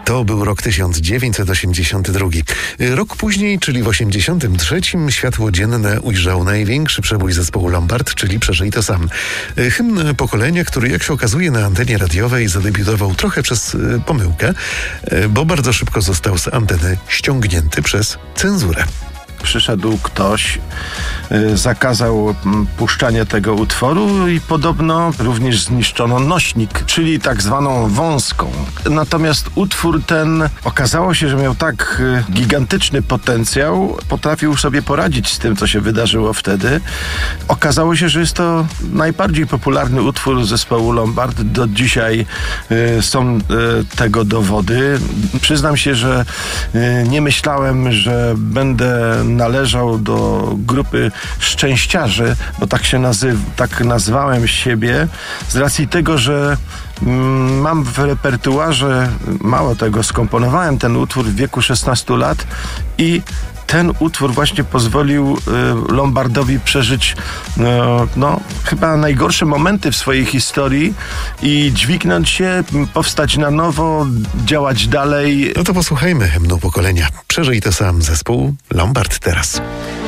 To był rok 1982. Rok później, czyli w 1983, światło dzienne ujrzał największy przebój zespołu Lombard, czyli Przeżyj to sam. Hymn pokolenia, który jak się okazuje na antenie radiowej zadebiutował trochę przez pomyłkę, bo bardzo szybko został z anteny ściągnięty przez cenzurę. Przyszedł ktoś, zakazał puszczania tego utworu i podobno również zniszczono nośnik, czyli tak zwaną wąską. Natomiast utwór ten okazało się, że miał tak gigantyczny potencjał, potrafił sobie poradzić z tym, co się wydarzyło wtedy. Okazało się, że jest to najbardziej popularny utwór zespołu Lombard. Do dzisiaj są tego dowody. Przyznam się, że nie myślałem, że będę należał do grupy szczęściarzy, bo tak nazwałem siebie, z racji tego, że mam w repertuarze, mało tego, skomponowałem ten utwór w wieku 16 lat i ten utwór właśnie pozwolił Lombardowi przeżyć chyba najgorsze momenty w swojej historii i dźwignąć się, powstać na nowo, działać dalej. No to posłuchajmy hymnu pokolenia. Przeżyj to sam, zespół Lombard teraz.